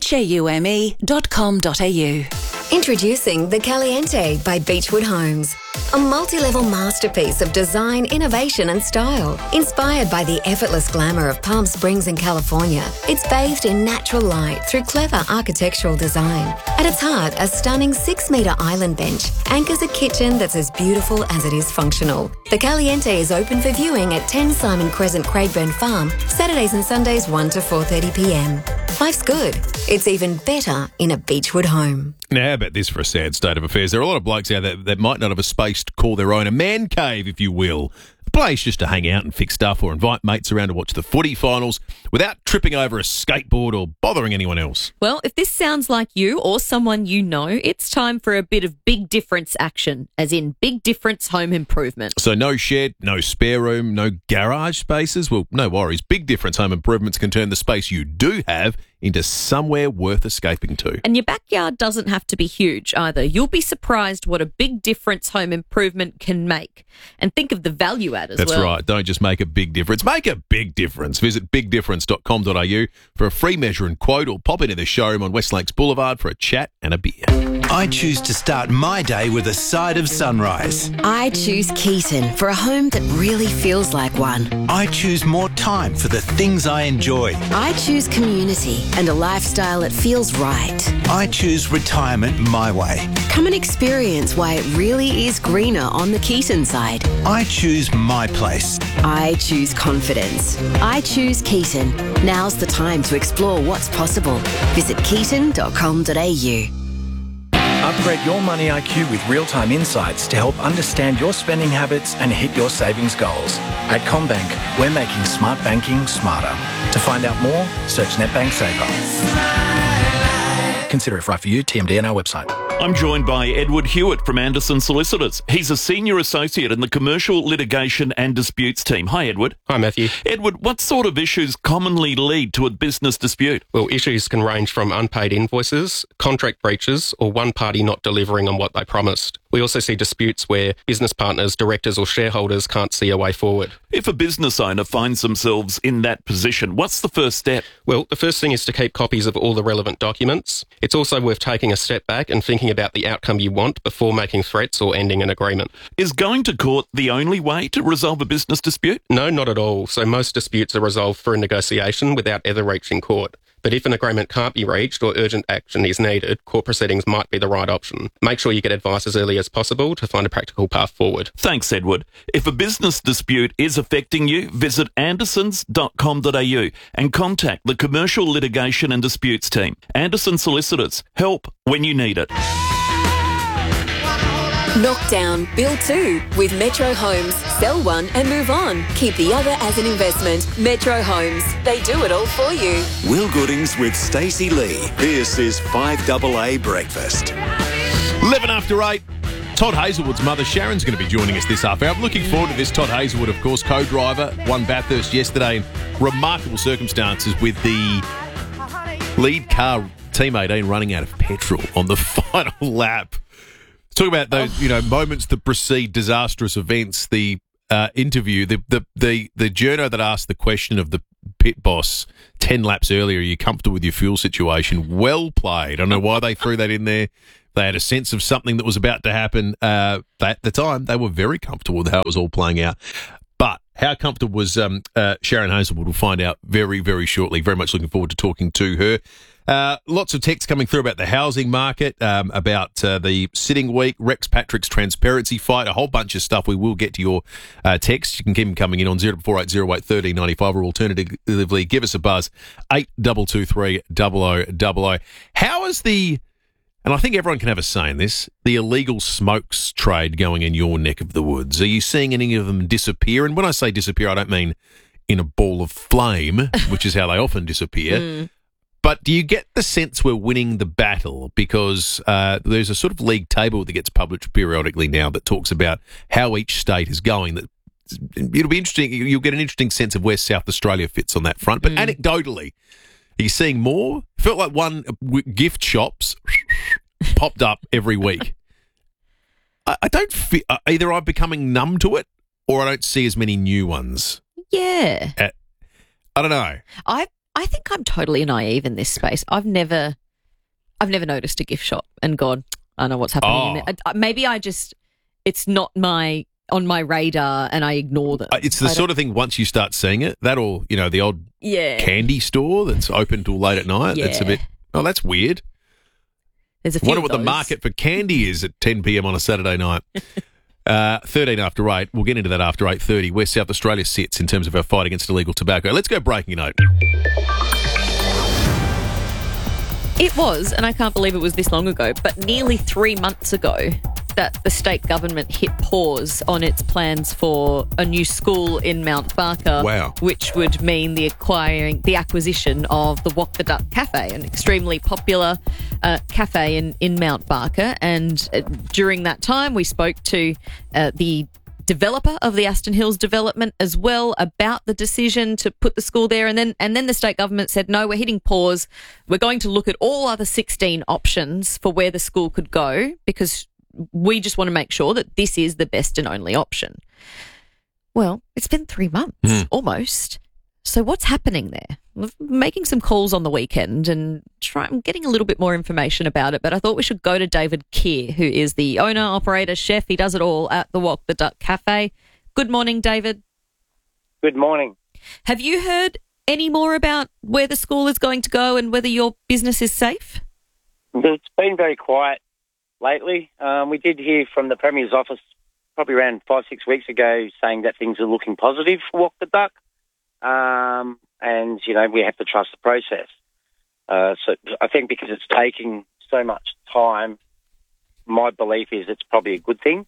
haume.com.au. Introducing the Caliente by Beechwood Homes. A multi-level masterpiece of design, innovation and style. Inspired by the effortless glamour of Palm Springs in California, it's bathed in natural light through clever architectural design. At its heart, a stunning 6-metre island bench anchors a kitchen that's as beautiful as it is functional. The Caliente is open for viewing at 10 Simon Crescent, Craigburn Farm, Saturdays and Sundays 1 to 4:30pm. Life's good. It's even better in a Beechwood home. Now, how about this for a sad state of affairs? There are a lot of blokes out there that might not have a space to call their own, a man cave, if you will. A place just to hang out and fix stuff or invite mates around to watch the footy finals without tripping over a skateboard or bothering anyone else. Well, if this sounds like you or someone you know, it's time for a bit of Big Difference action, as in Big Difference Home Improvement. So no shed, no spare room, no garage spaces? Well, no worries. Big Difference Home Improvements can turn the space you do have into somewhere worth escaping to. And your backyard doesn't have to be huge either. You'll be surprised what a Big Difference home improvement can make. And think of the value add as well. That's right. Don't just make a big difference. Make a big difference. Visit bigdifference.com.au for a free measure and quote, or pop into the showroom on West Lakes Boulevard for a chat and a beer. I choose to start my day with a side of sunrise. I choose Keaton for a home that really feels like one. I choose more time for the things I enjoy. I choose community and a lifestyle that feels right. I choose retirement my way. Come and experience why it really is greener on the Keaton side. I choose my place. I choose confidence. I choose Keaton. Now's the time to explore what's possible. Visit keaton.com.au. Upgrade your money IQ with real-time insights to help understand your spending habits and hit your savings goals. At CommBank, we're making smart banking smarter. To find out more, search NetBank Saver. Consider if right for you, TMD on our website. I'm joined by Edward Hewitt from Anderson Solicitors. He's a senior associate in the Commercial Litigation and Disputes team. Hi, Edward. Hi, Matthew. Edward, what sort of issues commonly lead to a business dispute? Well, issues can range from unpaid invoices, contract breaches, or one party not delivering on what they promised. We also see disputes where business partners, directors or shareholders can't see a way forward. If a business owner finds themselves in that position, what's the first step? Well, the first thing is to keep copies of all the relevant documents. It's also worth taking a step back and thinking about the outcome you want before making threats or ending an agreement. Is going to court the only way to resolve a business dispute? No, not at all. So most disputes are resolved through negotiation without ever reaching court. But if an agreement can't be reached or urgent action is needed, court proceedings might be the right option. Make sure you get advice as early as possible to find a practical path forward. Thanks, Edward. If a business dispute is affecting you, visit andersons.com.au and contact the Commercial Litigation and Disputes team. Anderson Solicitors. Help when you need it. Knock down, build two with Metro Homes. Sell one and move on. Keep the other as an investment. Metro Homes. They do it all for you. Will Goodings with Stacey Lee. This is 5AA Breakfast. 11 after 8. Todd Hazelwood's mother, Sharon's going to be joining us this half hour. I'm looking forward to this. Todd Hazelwood, of course, co-driver, won Bathurst yesterday in remarkable circumstances with the lead car, Team 18, running out of petrol on the final lap. Talk about those, moments that precede disastrous events. The interview, the journo that asked the question of the pit boss 10 laps earlier, are you comfortable with your fuel situation? Well played. I don't know why they threw that in there. They had a sense of something that was about to happen. At the time, they were very comfortable with how it was all playing out. But how comfortable was Sharon Hazelwood? We'll find out very, very shortly. Very much looking forward to talking to her. Lots of texts coming through about the housing market, about the sitting week, Rex Patrick's transparency fight, a whole bunch of stuff. We will get to your texts. You can keep them coming in on 0480081395 or alternatively give us a buzz, 8223 0000. How is and I think everyone can have a say in this, the illegal smokes trade going in your neck of the woods? Are you seeing any of them disappear? And when I say disappear, I don't mean in a ball of flame, which is how they often disappear. But do you get the sense we're winning the battle? Because there's a sort of league table that gets published periodically now that talks about how each state is going. That it'll be interesting. You'll get an interesting sense of where South Australia fits on that front. But anecdotally, are you seeing more? It felt like gift shops popped up every week. I don't feel, either I'm becoming numb to it or I don't see as many new ones. Yeah. I don't know. I think I'm totally naive in this space. I've never noticed a gift shop and gone, I know what's happening in there. Maybe it's not on my radar and I ignore them. It's the sort of thing, once you start seeing it, that'll, the old candy store that's open till late at night. Yeah. That's a bit, that's weird. There's a few. Wonder what the market for candy is at 10 p.m. on a Saturday night. 13 after 8. We'll get into that after 8:30, where South Australia sits in terms of our fight against illegal tobacco. Let's go breaking note. It was, and I can't believe it was this long ago, but nearly 3 months ago that the state government hit pause on its plans for a new school in Mount Barker. Wow. Which would mean the acquisition of the Walk the Duck Cafe, an extremely popular cafe in Mount Barker. And during that time, we spoke to the developer of the Aston Hills development as well about the decision to put the school there. And then the state government said, no, we're hitting pause. We're going to look at all other 16 options for where the school could go because we just want to make sure that this is the best and only option. Well, it's been 3 months almost. So what's happening there? I'm making some calls on the weekend and I'm getting a little bit more information about it, but I thought we should go to David Keir, who is the owner, operator, chef. He does it all at the Walk the Duck Cafe. Good morning, David. Good morning. Have you heard any more about where the school is going to go and whether your business is safe? It's been very quiet lately. We did hear from the Premier's office probably around 5-6 weeks ago saying that things are looking positive for Walk the Duck. And, we have to trust the process. So I think because it's taking so much time, my belief is it's probably a good thing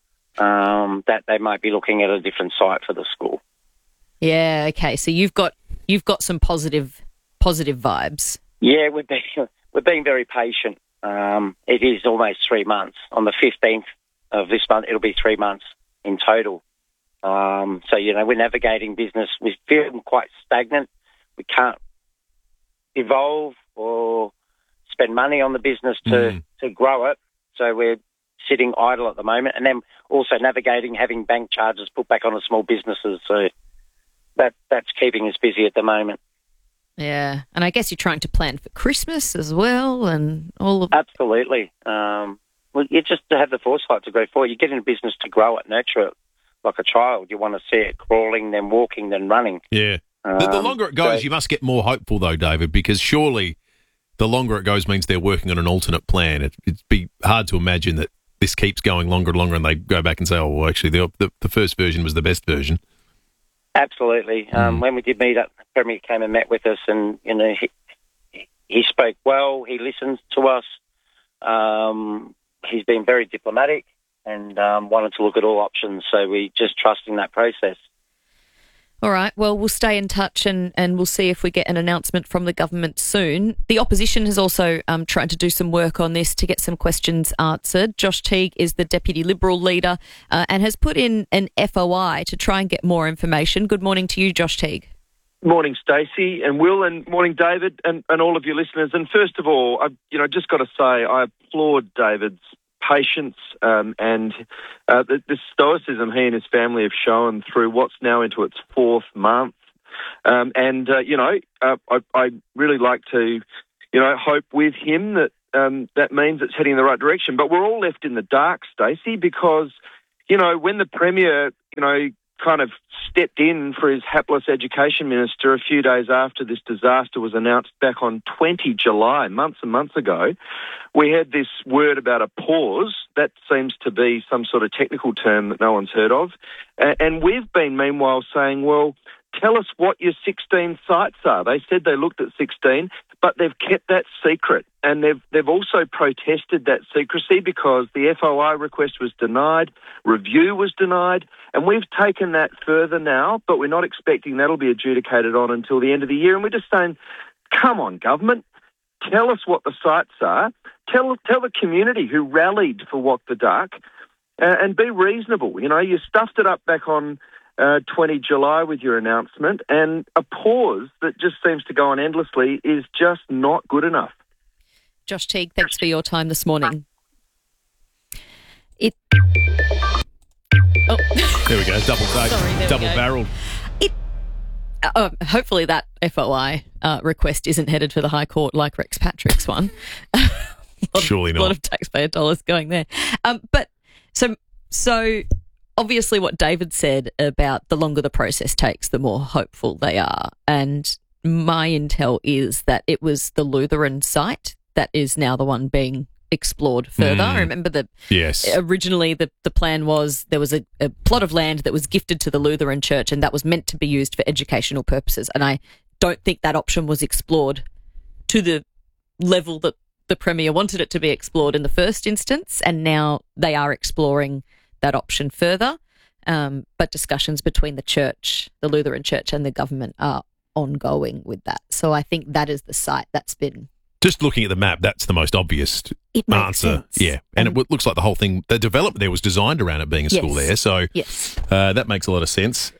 that they might be looking at a different site for the school. Yeah, okay. So you've got some positive vibes. Yeah, we're being very patient. It is almost 3 months. On the 15th of this month, it'll be 3 months in total. So, we're navigating business. We feel quite stagnant. We can't evolve or spend money on the business to grow it. So we're sitting idle at the moment. And then also navigating having bank charges put back on the small businesses. So that's keeping us busy at the moment. Yeah. And I guess you're trying to plan for Christmas as well and all of... Absolutely. Well, you just to have the foresight to go forward. You get in a business to grow it, nurture it like a child. You want to see it crawling, then walking, then running. Yeah. The longer it goes, you must get more hopeful, though, David, because surely the longer it goes means they're working on an alternate plan. It'd be hard to imagine that this keeps going longer and longer and they go back and say, oh, well, actually, the first version was the best version. Absolutely. When we did meet up, the Premier came and met with us, and he spoke well. He listened to us. He's been very diplomatic and wanted to look at all options. So we just trust in that process. All right, well, we'll stay in touch and we'll see if we get an announcement from the government soon. The opposition has also tried to do some work on this to get some questions answered. Josh Teague is the Deputy Liberal leader and has put in an FOI to try and get more information. Good morning to you, Josh Teague. Morning, Stacey and Will, and morning, David, and all of your listeners. And first of all, I've just got to say I applaud David's patience and the stoicism he and his family have shown through what's now into its fourth month. I really like to, hope with him that that means it's heading in the right direction. But we're all left in the dark, Stacey, because, when the Premier, kind of stepped in for his hapless education minister a few days after this disaster was announced back on 20 July, months and months ago, we had this word about a pause. That seems to be some sort of technical term that no one's heard of. And we've been, meanwhile, saying, well, tell us what your 16 sites are. They said they looked at 16, but they've kept that secret. And they've also protested that secrecy because the FOI request was denied, review was denied, and we've taken that further now, but we're not expecting that'll be adjudicated on until the end of the year. And we're just saying, come on, government, tell us what the sites are. Tell the community who rallied for Walk the Duck and be reasonable. You stuffed it up back on 20 July with your announcement, and a pause that just seems to go on endlessly is just not good enough. Josh Teague, thanks for your time this morning. There we go, double-barrelled. Hopefully that FOI request isn't headed for the High Court like Rex Patrick's one. Surely not. A lot of taxpayer dollars going there. But so obviously what David said about the longer the process takes, the more hopeful they are. And my intel is that it was the Lutheran site that is now the one being explored further. I remember originally the plan was there was a plot of land that was gifted to the Lutheran Church and that was meant to be used for educational purposes. And I don't think that option was explored to the level that the Premier wanted it to be explored in the first instance. And now they are exploring that option further. But discussions between the church, the Lutheran Church and the government are ongoing with that. So I think that is the site that's been... Just looking at the map, that's the most obvious answer. Sense. Yeah, and it looks like the whole thing, the development there was designed around it being a school there, so that makes a lot of sense.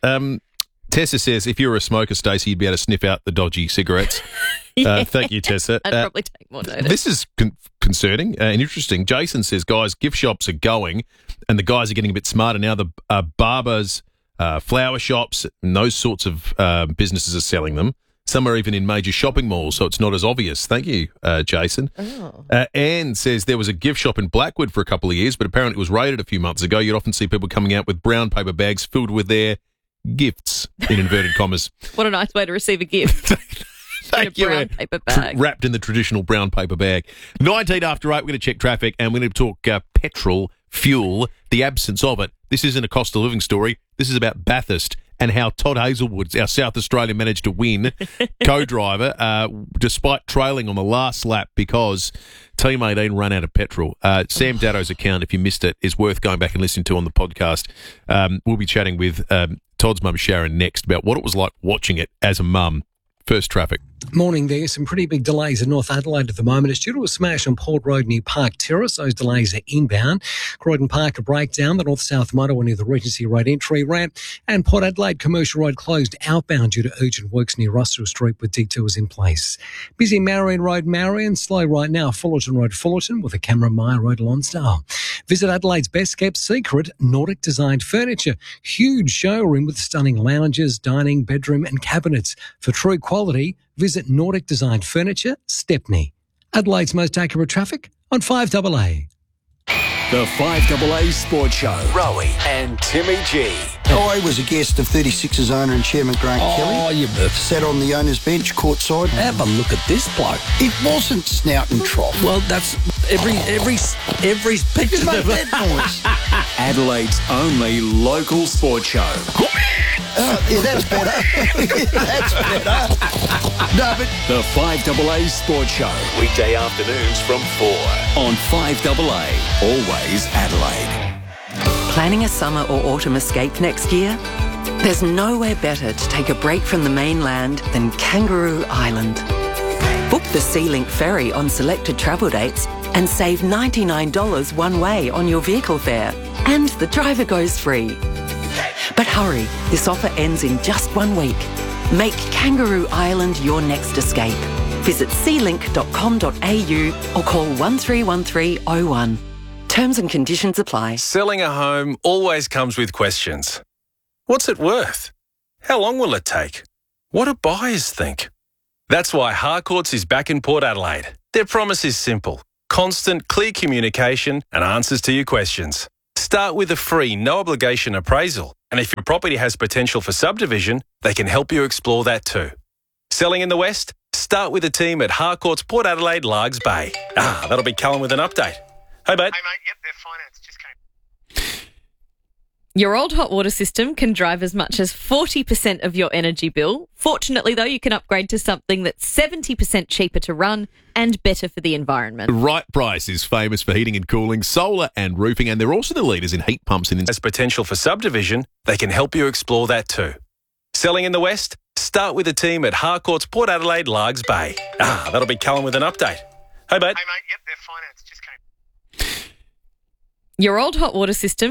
Tessa says, if you were a smoker, Stacey, you'd be able to sniff out the dodgy cigarettes. Thank you, Tessa. I'd probably take more notice. This is concerning and interesting. Jason says, guys, gift shops are going, and the guys are getting a bit smarter now. The barbers, flower shops, and those sorts of businesses are selling them. Some are even in major shopping malls, so it's not as obvious. Thank you, Jason. Oh. Anne says there was a gift shop in Blackwood for a couple of years, but apparently it was raided a few months ago. You'd often see people coming out with brown paper bags filled with their gifts, in inverted commas. What a nice way to receive a gift. Thank you. Brown paper bag. Wrapped in the traditional brown paper bag. 19 after 8, we're going to check traffic and we're going to talk petrol, fuel, the absence of it. This isn't a cost of living story. This is about Bathurst and how Todd Hazelwood, our South Australian, managed to win co-driver despite trailing on the last lap because Team 18 ran out of petrol. Sam Datto's account, if you missed it, is worth going back and listening to on the podcast. We'll be chatting with Todd's mum, Sharon, next about what it was like watching it as a mum. First traffic. Morning there. Some pretty big delays in North Adelaide at the moment. It's due to a smash on Port Road near Park Terrace. Those delays are inbound. Croydon Park a breakdown. The north-south motorway near the Regency Road entry ramp. And Port Adelaide Commercial Road closed outbound due to urgent works near Russell Street with detours in place. Busy Marion Road, Marion. Slow right now. Fullerton Road, Fullerton with a Cameron Mire Road, Lonsdale. Visit Adelaide's best-kept secret, Nordic Designed Furniture. Huge showroom with stunning lounges, dining, bedroom and cabinets. For true quality, visit Nordic Designed Furniture, Stepney. Adelaide's most accurate traffic on 5AA. The 5AA Sports Show. Rowie and Timmy G. I was a guest of 36's owner and chairman Grant Kelly. Oh, you sat on the owner's bench courtside. Have a look at this bloke. It wasn't snout and trough. Well, that's every picture of that noise. Adelaide's only local sports show. Yeah, that's better. That's better. No, but the 5AA Sports Show. Weekday afternoons from 4 on 5AA. Always Adelaide. Planning a summer or autumn escape next year? There's nowhere better to take a break from the mainland than Kangaroo Island. Book the SeaLink ferry on selected travel dates and save $99 one way on your vehicle fare. And the driver goes free. But hurry, this offer ends in just 1 week. Make Kangaroo Island your next escape. Visit sealink.com.au or call 131301. Terms and conditions apply. Selling a home always comes with questions. What's it worth? How long will it take? What do buyers think? That's why Harcourts is back in Port Adelaide. Their promise is simple. Constant, clear communication and answers to your questions. Start with a free, no-obligation appraisal. And if your property has potential for subdivision, they can help you explore that too. Selling in the West? Start with a team at Harcourts Port Adelaide, Largs Bay. That'll be Callum with an update. Hey, mate. Yep, their finance just came. Your old hot water system can drive as much as 40% of your energy bill. Fortunately, though, you can upgrade to something that's 70% cheaper to run and better for the environment. Right Price is famous for heating and cooling, solar and roofing, and they're also the leaders in heat pumps. And has potential for subdivision, they can help you explore that too. Selling in the West? Start with a team at Harcourts Port Adelaide, Largs Bay. That'll be Callum with an update. Hey, mate. Yep, their finance just came. Your old hot water system